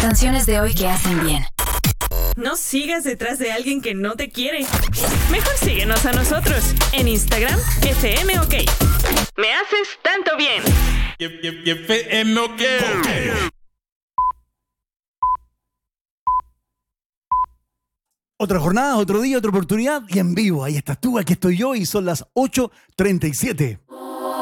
Canciones de hoy que hacen bien. No sigas detrás de alguien que no te quiere. Mejor síguenos a nosotros en Instagram, FM OK. Me haces tanto bien. FM OK. Otra jornada, otro día, otra oportunidad y en vivo. Ahí estás tú, aquí estoy yo y son las 8:37.